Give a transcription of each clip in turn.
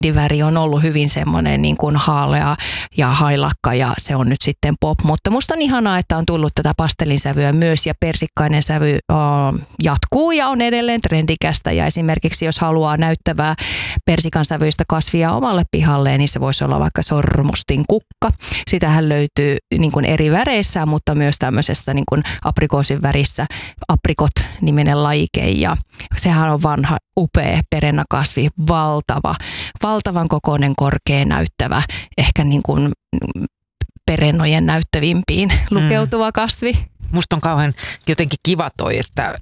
trenddiväri on ollut hyvin semmoinen niin kuin haalea ja hailakka ja se on nyt sitten pop, mutta musta on ihanaa, että on tullut tätä pastellinsävyä myös ja persikkainen sävy jatkuu ja on edelleen trendikästä ja esimerkiksi jos haluaa näyttävää persikan sävyistä kasvia omalle pihalleen, niin se voisi olla vaikka sormustin kukka. Sitähän löytyy niin kuin eri väreissä, mutta myös tämmöisessä niin kuin aprikoosin värissä aprikot-niminen lajike ja sehän on vanha, upea perennakasvi, valtavan kokoinen, korkea näyttävä, ehkä niin kuin perennojen näyttävimpiin lukeutuva kasvi. Musta on kauhean jotenkin kiva toi,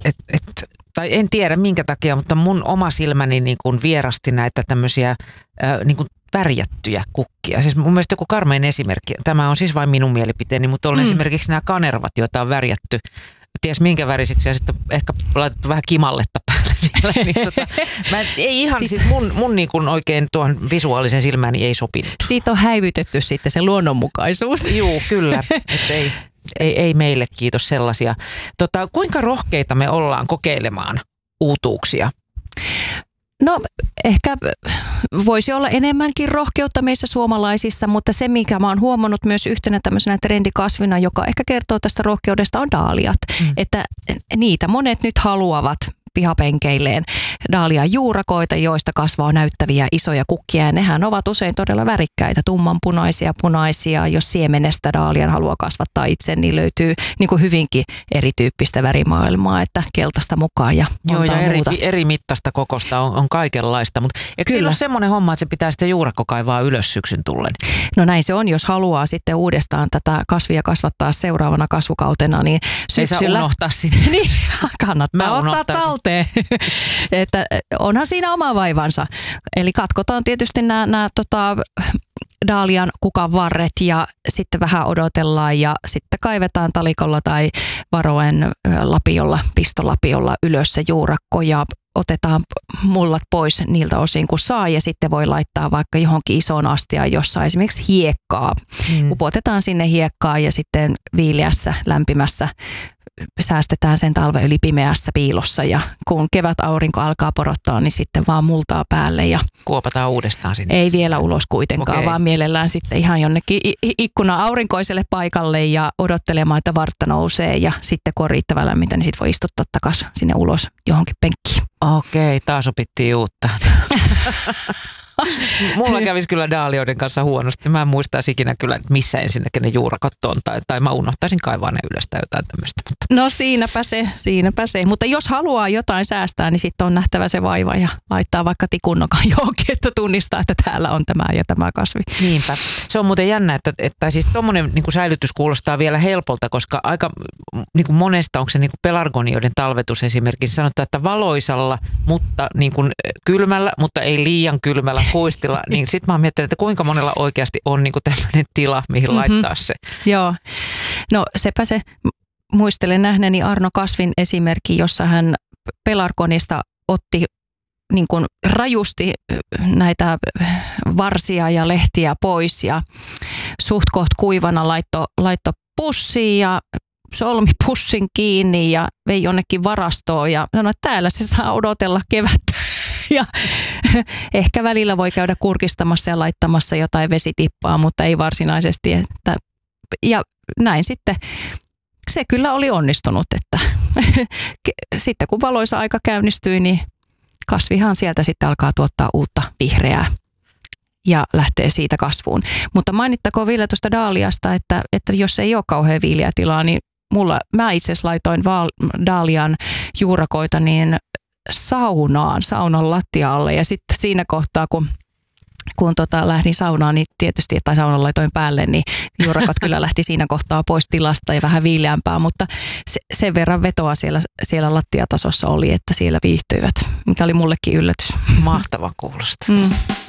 tai en tiedä minkä takia, mutta mun oma silmäni niin kuin vierasti näitä tämmöisiä niin kuin värjättyjä kukkia. Siis mun mielestä joku karmein esimerkki, tämä on siis vain minun mielipiteeni, mutta on esimerkiksi nämä kanervat, joita on värjätty ties minkä värisiksi ja sitten ehkä laitettu vähän kimalletta päälle vielä. Niin ei ihan, siis mun niin kuin oikein tuon visuaalisen silmäni ei sopinut. Siitä on häivytetty sitten se luonnonmukaisuus. Joo, kyllä. Ei meille, kiitos sellaisia. Kuinka rohkeita me ollaan kokeilemaan uutuuksia? No ehkä voisi olla enemmänkin rohkeutta meissä suomalaisissa, mutta se mikä mä oon huomannut myös yhtenä tämmöisenä trendikasvina, joka ehkä kertoo tästä rohkeudesta on daaliat. Että niitä monet nyt haluavat pihapenkeilleen daalian juurakoita, joista kasvaa näyttäviä isoja kukkia ja nehän ovat usein todella värikkäitä, tummanpunaisia, punaisia. Jos siemenestä daalian haluaa kasvattaa itse, niin löytyy niin kuin hyvinkin erityyppistä värimaailmaa, että keltaista mukaan ja montaa muuta. Eri mittaista kokosta on kaikenlaista, mutta eikö siinä ole semmoinen homma, että se pitää sitten juurakko kaivaa ylös syksyn tullen? No näin se on, jos haluaa sitten uudestaan tätä kasvia kasvattaa seuraavana kasvukautena, niin syksyllä... Ei saa unohtaa sinne. Niin, kannattaa ottaa talteen. Että onhan siinä oma vaivansa. Eli katkotaan tietysti nämä daalian kukan varret ja sitten vähän odotellaan ja sitten kaivetaan talikolla tai varoen lapiolla, pistolapiolla ylös se juurakko ja otetaan mullat pois niiltä osin kun saa ja sitten voi laittaa vaikka johonkin isoon astiaan, jossa esimerkiksi hiekkaa. Upotetaan sinne hiekkaa ja sitten viileässä, lämpimässä säästetään sen talven yli pimeässä piilossa ja kun kevätaurinko alkaa porottaa, niin sitten vaan multaa päälle. Ja kuopataan uudestaan sinne. Ei vielä ulos kuitenkaan, vaan mielellään sitten ihan jonnekin ikkuna aurinkoiselle paikalle ja odottelemaan, että vartta nousee ja sitten kun on riittävän lämmintä, niin sitten voi istuttaa takaisin sinne ulos johonkin penkkiin. Okei, taas opittiin uutta. Mulla kävisi kyllä daalioiden kanssa huonosti. Mä en muistaisi ikinä kyllä, missä ensinnäkin ne juurakot on. Tai mä unohtaisin kaivaa ne ylös tai jotain tämmöistä. No siinäpä se. Mutta jos haluaa jotain säästää, niin sitten on nähtävä se vaiva ja laittaa vaikka tikunnokan johonkin, että tunnistaa, että täällä on tämä ja tämä kasvi. Niinpä. Se on muuten jännä, että siis tommonen niin kuin säilytys kuulostaa vielä helpolta, koska aika niin kuin monesta, onko se niin kuin pelargonioiden talvetus esimerkiksi, sanotaan, että valoisalla, mutta niin kuin kylmällä, mutta ei liian kylmällä kuistilla, niin sit mä oon miettinyt, että kuinka monella oikeasti on niin kuin tämmöinen tila, mihin laittaa se. Joo, no sepä se. Muistelen nähneeni Arno Kasvin esimerkki, jossa hän pelargonista otti niin kuin rajusti näitä varsia ja lehtiä pois ja suht koht kuivana laitto pussiin ja solmi pussin kiinni ja vei jonnekin varastoon ja sanoi, että täällä se saa odotella kevättä. Ja ehkä välillä voi käydä kurkistamassa ja laittamassa jotain vesitippaa, mutta ei varsinaisesti. Ja näin sitten. Se kyllä oli onnistunut, että sitten kun valoisa aika käynnistyi, niin kasvihan sieltä sitten alkaa tuottaa uutta vihreää ja lähtee siitä kasvuun. Mutta mainittakoon vielä tuosta daaliasta, että jos ei ole kauhean viileä tilaa, niin mä itse asiassa laitoin daalian juurakoita niin saunan lattialle ja sitten siinä kohtaa, kun lähdin saunaan, niin tietysti, tai saunan laitoin päälle, niin juurakot kyllä lähti siinä kohtaa pois tilasta ja vähän viileämpää, mutta sen verran vetoa siellä lattiatasossa oli, että siellä viihtyivät, mikä oli mullekin yllätys. Mahtava kuulostaa.